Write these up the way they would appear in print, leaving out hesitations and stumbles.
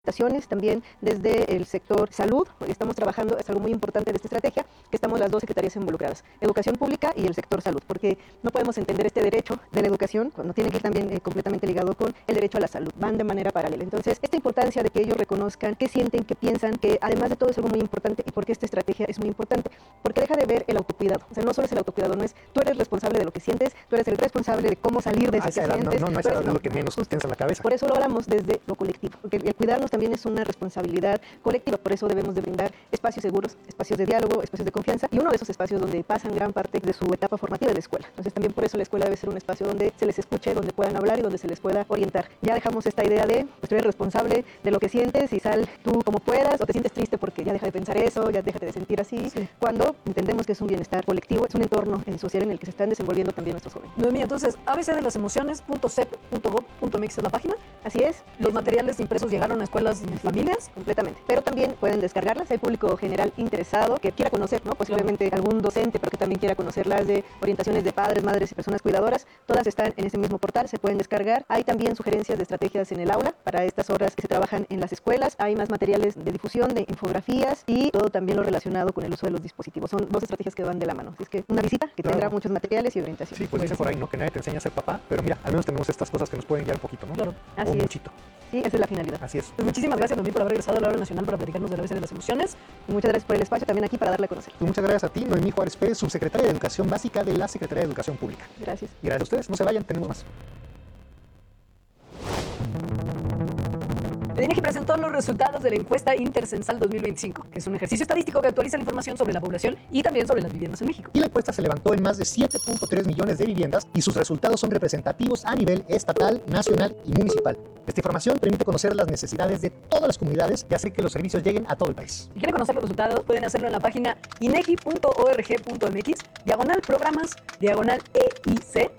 También desde el sector salud, estamos trabajando, es algo muy importante de esta estrategia, que estamos las dos secretarías involucradas, educación pública y el sector salud, porque no podemos entender este derecho de la educación cuando tiene que ir también completamente ligado con el derecho a la salud, van de manera paralela. Entonces, esta importancia de que ellos reconozcan qué sienten, qué piensan, que además de todo es algo muy importante y porque esta estrategia es muy importante, porque deja de ver el autocuidado, o sea, no solo es el autocuidado, no es tú eres responsable de lo que sientes, tú eres el responsable de cómo salir de eso que sientes. No, es lo que menos tensa en la cabeza. Por eso lo hablamos desde lo colectivo, porque el cuidarnos también es una responsabilidad colectiva, por eso debemos de brindar espacios seguros, espacios de diálogo, espacios de confianza, y uno de esos espacios donde pasan gran parte de su etapa formativa de la escuela. Entonces también por eso la escuela debe ser un espacio donde se les escuche, donde puedan hablar y donde se les pueda orientar. Ya dejamos esta idea de, pues tú eres responsable de lo que sientes y sal tú como puedas, o te sientes triste porque ya deja de pensar eso, ya déjate de sentir así, sí. Cuando entendemos que es un bienestar colectivo, es un entorno social en el que se están desenvolviendo también nuestros jóvenes. Noemí, entonces, abcdelasEmociones.cep.gov.mx es la página. Así es. Los materiales impresos llegaron a escuelas y familias. Completamente. Pero también pueden descargarlas. Hay público general interesado que quiera conocer, ¿no? Posiblemente algún docente, pero que también quiera conocer las de orientaciones de padres, madres y personas cuidadoras. Todas están en ese mismo portal, se pueden descargar. Hay también sugerencias de estrategias en el aula para estas horas que se trabajan en las escuelas. Hay más materiales de difusión, de infografías y todo también lo relacionado con el uso de los dispositivos. Son dos estrategias que van de la mano. Así es que una visita que tendrá muchos materiales y orientación. Sí, pues dicen por ahí, ¿no? Que nadie te enseña a ser papá, pero mira, al menos tenemos estas cosas que nos pueden guiar un poquito, ¿no? Claro. Así o es. muchito. Sí, esa es la finalidad. Así es. Pues muchísimas gracias, Noemí, por haber regresado a la hora nacional para platicarnos de la ABC de las emociones. Y muchas gracias por el espacio también aquí para darle a conocer. Pues muchas gracias a ti, Noemí Juárez Pérez, subsecretaria de Educación Básica de la Secretaría de Educación Pública. Gracias. Y gracias a ustedes, no se vayan, tenemos más. El INEGI presentó los resultados de la encuesta Intercensal 2025, que es un ejercicio estadístico que actualiza la información sobre la población y también sobre las viviendas en México. Y la encuesta se levantó en más de 7.3 millones de viviendas y sus resultados son representativos a nivel estatal, nacional y municipal. Esta información permite conocer las necesidades de todas las comunidades y hacer que los servicios lleguen a todo el país. Si quieren conocer los resultados, pueden hacerlo en la página inegi.org.mx, /EIC,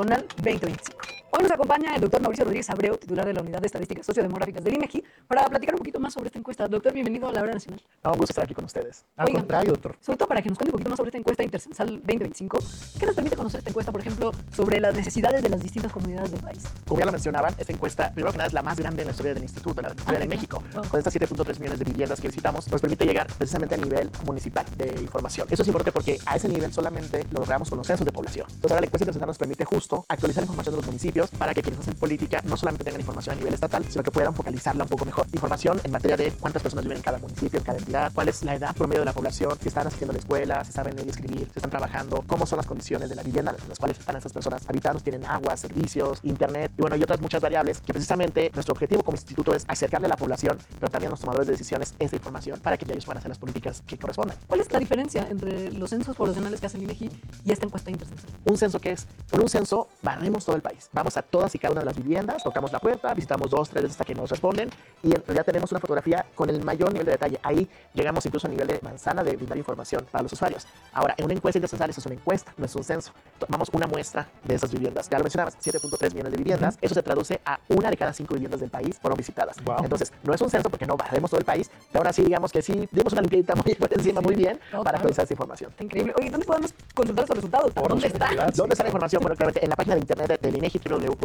2025. Hoy nos acompaña el doctor Mauricio Rodríguez Abreu, titular de la Unidad de Estadísticas Sociodemográficas del INEGI, para platicar un poquito más sobre esta encuesta. Doctor, bienvenido a la Hora Nacional. Un gusto estar aquí con ustedes. Al Oigan, contrario, doctor. Sobre todo para que nos cuente un poquito más sobre esta encuesta Intercensal 2025, ¿qué nos permite conocer esta encuesta, por ejemplo, sobre las necesidades de las distintas comunidades del país? Como ya lo mencionaban, esta encuesta, primero que nada, es la más grande en la historia del Instituto, la historia de México. Wow. Con estas 7.3 millones de viviendas que visitamos, nos permite llegar precisamente a nivel municipal de información. Eso es importante porque a ese nivel solamente lo logramos con los censos de población. Entonces ahora la encuesta Intercensal nos permite justo actualizar la información de los municipios para que quienes hacen política no solamente tengan información a nivel estatal, sino que puedan focalizarla un poco mejor. Información en materia de cuántas personas viven en cada municipio, en cada entidad, cuál es la edad promedio de la población, si están asistiendo a la escuela, si saben leer y escribir, si están trabajando, cómo son las condiciones de la vivienda en las cuales están esas personas habitando, tienen agua, servicios, internet y bueno, y otras muchas variables que precisamente nuestro objetivo como instituto es acercarle a la población, pero también a los tomadores de decisiones esa información para que ellos puedan hacer las políticas que correspondan. ¿Cuál es la diferencia entre los censos poblacionales que hace el INEGI y esta encuesta Intercensal? Un censo que es, por un censo barremos todo el país, vamos a todas y cada una de las viviendas, tocamos la puerta, visitamos 2, 3 veces hasta que nos responden y en realidad tenemos una fotografía con el mayor nivel de detalle. Ahí llegamos incluso a nivel de manzana de brindar información para los usuarios. Ahora, en una encuesta intercensal, eso es una encuesta, no es un censo. Tomamos una muestra de esas viviendas. Ya lo mencionabas, 7.3 millones de viviendas. Eso se traduce a 1 de cada 5 viviendas del país fueron visitadas. Wow. Entonces, no es un censo porque no barremos todo el país, pero ahora sí digamos que sí dimos una limpiadita muy por encima, muy bien, para actualizar esa información. Está increíble. Oye, ¿dónde podemos consultar estos resultados? ¿Dónde está? ¿Dónde está la información? Bueno, claramente en la página de internet del INEGI,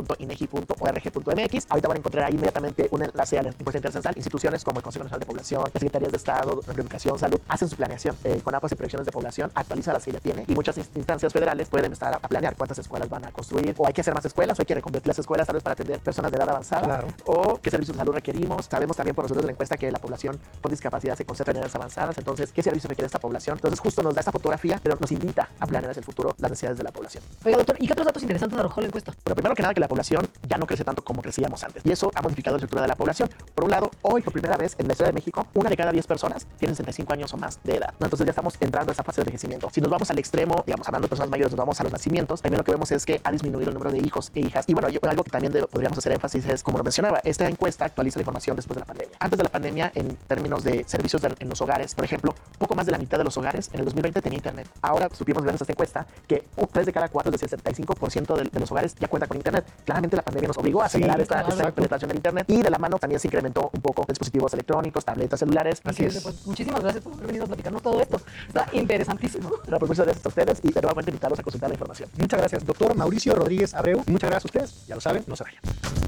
www.inegi.org.mx. Ahorita van a encontrar ahí inmediatamente un enlace a la encuesta intercensal. Instituciones como el Consejo Nacional de Población, las Secretarías de Estado, de Educación, Salud, hacen su planeación. CONAPO hace proyecciones de población, actualiza las que ya tiene y muchas instancias federales pueden estar a planear cuántas escuelas van a construir o hay que hacer más escuelas o hay que reconvertir las escuelas tal vez para atender personas de edad avanzada. Claro. O qué servicios de salud requerimos. Sabemos también por nosotros de la encuesta que la población con discapacidad se concentra en edades avanzadas. Entonces, ¿qué servicios requiere esta población? Entonces, justo nos da esta fotografía, pero nos invita a planear hacia el futuro las necesidades de la población. Oiga, doctor, ¿y qué otros datos interesantes arrojó la encuesta? Bueno, primero que nada que la población ya no crece tanto como crecíamos antes y eso ha modificado la estructura de la población. Por un lado, hoy por primera vez en la Ciudad de México, 1 de cada 10 personas tienen 65 años o más de edad, ¿no? Entonces ya estamos entrando a esa fase de envejecimiento. Si nos vamos al extremo, digamos, hablando de personas mayores, nos vamos a los nacimientos, también lo que vemos es que ha disminuido el número de hijos e hijas. Y bueno, algo que también podríamos hacer énfasis es, como lo mencionaba, esta encuesta actualiza la información después de la pandemia. Antes de la pandemia, en términos de servicios en los hogares, por ejemplo, poco más de la mitad de los hogares en el 2020 tenía internet. Ahora supimos gracias a esta encuesta que 3 de cada 4, es decir, el 75% de los hogares ya cuenta con internet. Claramente la pandemia nos obligó a acelerar esta penetración del internet y de la mano también se incrementó un poco dispositivos electrónicos, tabletas, celulares. Así es. Pues, muchísimas gracias por haber venido a platicarnos todo esto. Está interesantísimo. Pero pues muchas gracias a ustedes y de nuevamente invitarlos a consultar la información. Muchas gracias, doctor Mauricio Rodríguez Abreu. Y muchas gracias a ustedes. Ya lo saben, no se vayan.